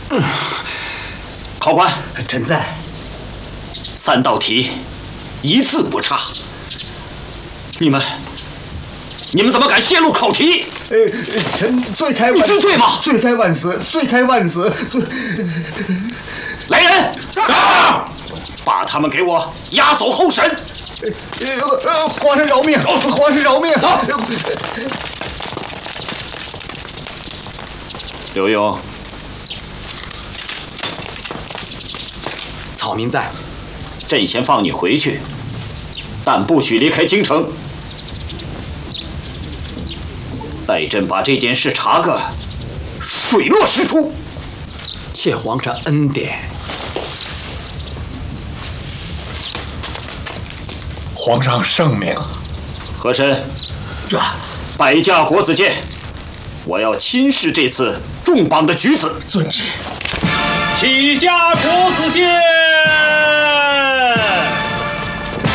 考官， 臣在。 3道题，一字不差。你们怎么敢泄露考题？ 臣罪开万死。 你知罪吗？ 罪开万死，罪开万死。 来人！把他们给我押走候审。 皇上饶命！皇上饶命！ 走。刘墉， 草民在。 朕先放你回去，但不许离开京城。待朕把这件事查个水落石出。 谢皇上恩典。 皇上圣明。 和珅，摆驾国子监，我要亲视这次重磅的举子。 遵旨。 启驾国子监。